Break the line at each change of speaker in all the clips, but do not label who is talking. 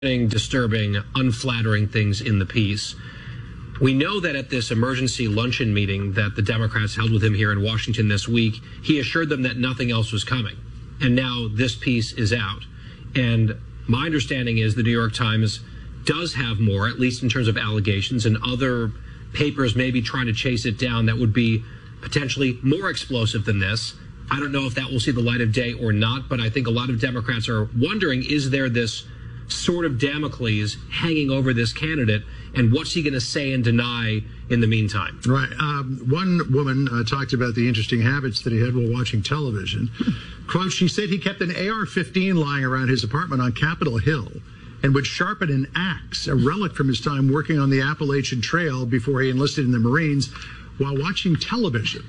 disturbing, unflattering things in the piece. We know that at this emergency luncheon meeting that the Democrats held with him here in Washington this week, he assured them that nothing else was coming. And now this piece is out. And my understanding is the New York Times does have more, at least in terms of allegations, and other papers may be trying to chase it down that would be potentially more explosive than this. I don't know if that will see the light of day or not, but I think a lot of Democrats are wondering, is there this sort of Damocles hanging over this candidate, and what's he going to say and deny in the meantime?
Right. One woman talked about the interesting habits that he had while watching television. Quote, she said he kept an AR-15 lying around his apartment on Capitol Hill and would sharpen an axe, a relic from his time working on the Appalachian Trail before he enlisted in the Marines, while watching television.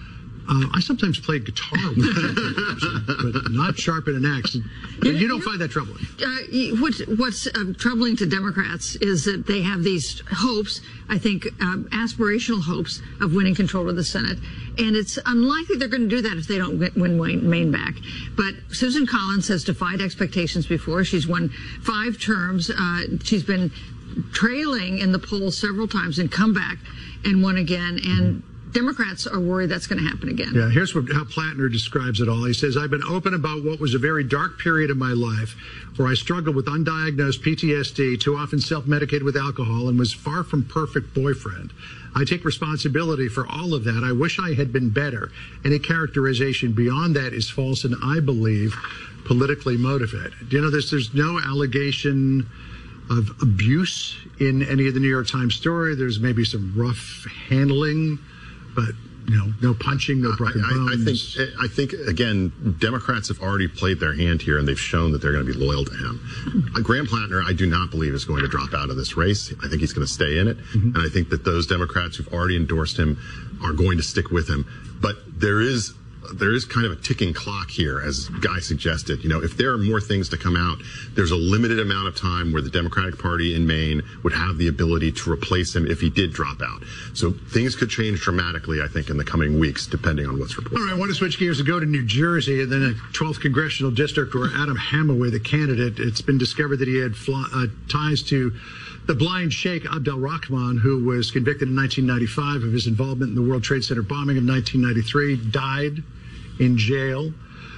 I sometimes play guitar with television, but not sharpen an axe. You don't find that troubling?
What's troubling to Democrats is that they have these hopes, I think aspirational hopes, of winning control of the Senate. And it's unlikely they're going to do that if they don't win Maine back. But Susan Collins has defied expectations before. She's won 5 terms. She's been trailing in the polls several times and come back and won again. And Democrats are worried that's going to happen again.
Yeah, here's how Plattner describes it all. He says, I've been open about what was a very dark period of my life where I struggled with undiagnosed PTSD, too often self-medicated with alcohol, and was far from perfect boyfriend. I take responsibility for all of that. I wish I had been better. Any characterization beyond that is false and, I believe, politically motivated. You know, there's no allegation of abuse in any of the New York Times story. There's maybe some rough handling, but no punching, no broken bones.
I think again, Democrats have already played their hand here, and they've shown that they're going to be loyal to him. Graham Plattner, I do not believe is going to drop out of this race. I think he's going to stay in it, and I think that those Democrats who've already endorsed him are going to stick with him. But there is kind of a ticking clock here, as Guy suggested. You know, if there are more things to come out, there's a limited amount of time where the Democratic Party in Maine would have the ability to replace him if he did drop out. So things could change dramatically, I think, in the coming weeks, depending on what's reported.
All right, I want to switch gears and go to New Jersey, and then a 12th congressional district where Adam Hamaway, the candidate, it's been discovered that he had ties to the blind Sheikh Abdel Rahman, who was convicted in 1995 of his involvement in the World Trade Center bombing of 1993, died in jail.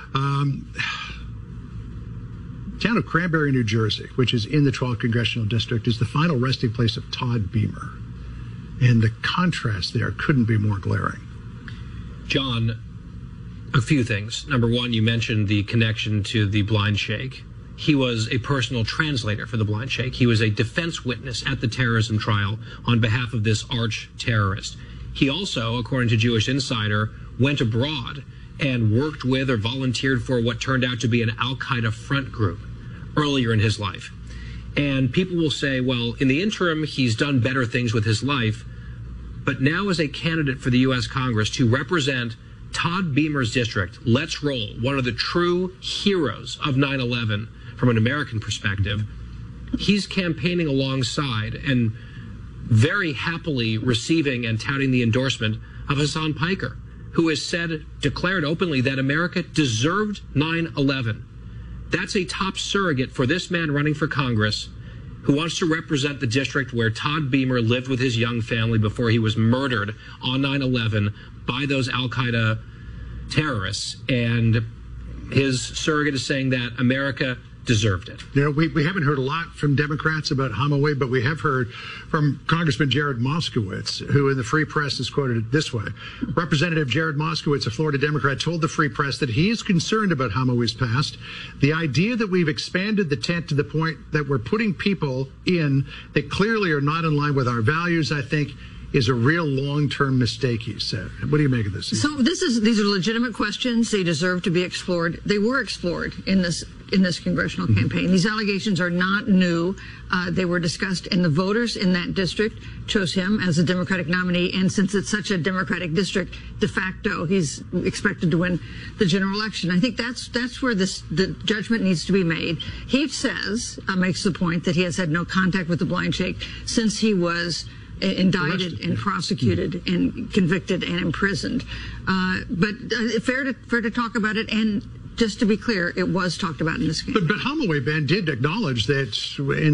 Town of Cranberry, New Jersey, which is in the 12th Congressional District, is the final resting place of Todd Beamer. And the contrast there couldn't be more glaring.
John, a few things. Number one, you mentioned the connection to the blind Sheikh. He was a personal translator for the blind Sheikh. He was a defense witness at the terrorism trial on behalf of this arch terrorist. He also, according to Jewish Insider, went abroad and worked with or volunteered for what turned out to be an al-Qaeda front group earlier in his life. And people will say, well, in the interim, he's done better things with his life. But now as a candidate for the U.S. Congress to represent Todd Beamer's district, Let's Roll, one of the true heroes of 9/11 from an American perspective, he's campaigning alongside and very happily receiving and touting the endorsement of Hassan Piker, who has declared openly that America deserved 9/11. That's a top surrogate for this man running for Congress, who wants to represent the district where Todd Beamer lived with his young family before he was murdered on 9/11 by those al-Qaeda terrorists. And his surrogate is saying that America deserved it.
You know, we haven't heard a lot from Democrats about Hamaway, but we have heard from Congressman Jared Moskowitz, who in the Free Press is quoted this way. Representative Jared Moskowitz, a Florida Democrat, told the Free Press that he is concerned about Hamaway's past. The idea that we've expanded the tent to the point that we're putting people in that clearly are not in line with our values, I think, is a real long-term mistake, he said. What do you make of this?
So these are legitimate questions. They deserve to be explored. They were explored in this congressional campaign. These allegations are not new. They were discussed, and the voters in that district chose him as a Democratic nominee. And since it's such a Democratic district, de facto, he's expected to win the general election. I think that's where the judgment needs to be made. He says, makes the point that he has had no contact with the blind Sheikh since he was indicted and prosecuted and convicted and imprisoned. But fair to talk about it. And Just to be clear, it was talked about in this case.
But Holloway, Ben, did acknowledge that in